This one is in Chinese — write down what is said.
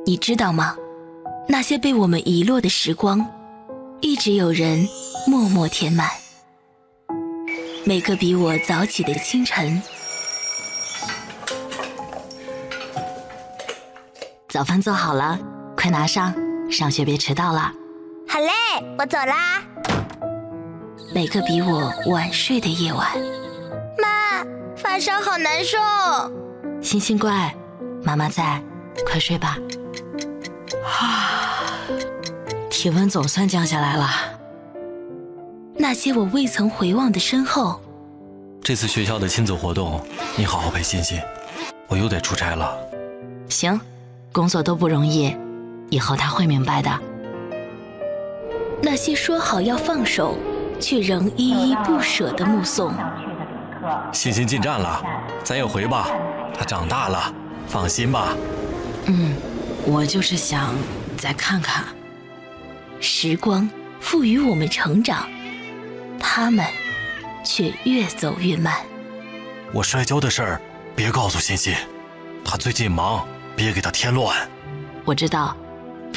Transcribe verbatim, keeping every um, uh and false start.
你知道吗？那些被我们遗落的时光，一直有人默默填满。每个比我早起的清晨， 早饭做好了，快拿上，上学别迟到了。 好嘞，我走啦。 每个比我晚睡的夜晚。 妈，发烧好难受。 星星乖，妈妈在，快睡吧。啊，体温总算降下来了。 那些我未曾回望的身后。 这次学校的亲子活动，你好好陪欣欣，我又得出差了。 行，工作都不容易，以后他会明白的。 那些说好要放手，却仍依依不舍的目送。 欣欣进站了，咱也回吧，她长大了，放心吧。 嗯，我就是想再看看。 时光赋予我们成长，他们却越走越慢。 我摔跤的事儿别告诉欣欣，她最近忙，别给她添乱。 我知道，